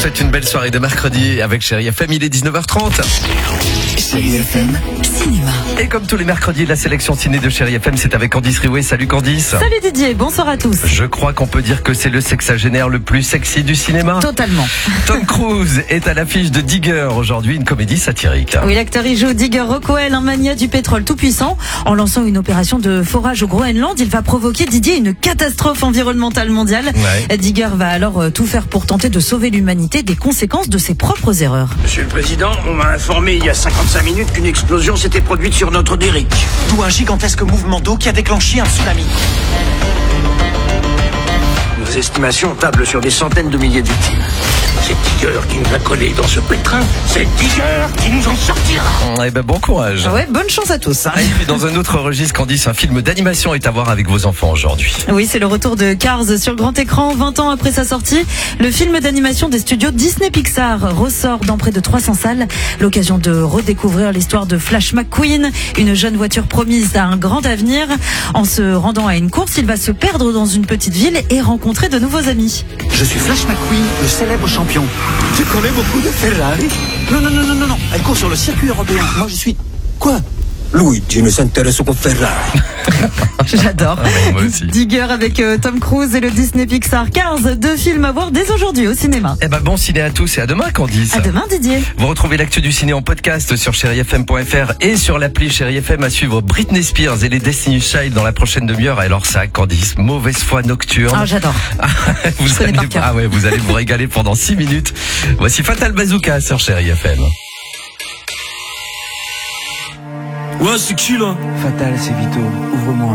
souhaite une belle soirée de mercredi avec Chérie FM, il est 19h30. Chérie FM, cinéma. Et comme tous les mercredis, la sélection ciné de Chérie FM, c'est avec Candice Riouet. Salut Candice. Salut Didier, bonsoir à tous. Je crois qu'on peut dire que c'est le sexagénaire le plus sexy du cinéma. Totalement. Tom Cruise est à l'affiche de Digger aujourd'hui, une comédie satirique. Oui, l'acteur y joue Digger Rockwell, un mania du pétrole tout puissant. En lançant une opération de forage au Groenland, il va provoquer, Didier, une catastrophe environnementale mondiale. Ouais. Digger va alors tout faire pour tenter de sauver l'humanité des conséquences de ses propres erreurs. Monsieur le Président, on m'a informé il y a 55 minutes qu'une explosion s'était produite sur notre derrick. D'où un gigantesque mouvement d'eau qui a déclenché un tsunami. Nos estimations tablent sur des centaines de milliers de victimes. C'est Digger qui nous a collés dans ce pétrin. C'est Digger qui nous en sortira. Eh ben bon courage. Ouais, bonne chance à tous. Et puis dans un autre registre, Candice, un film d'animation est à voir avec vos enfants aujourd'hui. Oui, c'est le retour de Cars sur grand écran 20 ans après sa sortie. Le film d'animation des studios Disney Pixar ressort dans près de 300 salles. L'occasion de redécouvrir l'histoire de Flash McQueen, une jeune voiture promise à un grand avenir. En se rendant à une course, il va se perdre dans une petite ville et rencontrer de nouveaux amis. Je suis Flash McQueen, le célèbre champion. Tu connais beaucoup de Ferrari? Non. Elle court sur le circuit européen. Moi, je suis... Quoi? Luigi ne s'intéresse qu'au Ferrari. J'adore. Ah ouais, moi aussi. Digger avec Tom Cruise et le Disney Pixar Cars, deux films à voir dès aujourd'hui au cinéma. Eh ben bon ciné à tous et à demain Candice. À demain Didier. Vous retrouvez l'actu du ciné en podcast sur chérifm.fr et sur l'appli Chérie FM. À suivre Britney Spears et les Destiny's Child dans la prochaine demi-heure. Alors ça, Candice, mauvaise foi nocturne. Ah, j'adore. vous connais par cœur. vous allez vous régaler pendant 6 minutes. Voici Fatal Bazooka sur Chérie FM. Ouais, c'est qui là? Fatal, c'est Vito. Ouvre-moi.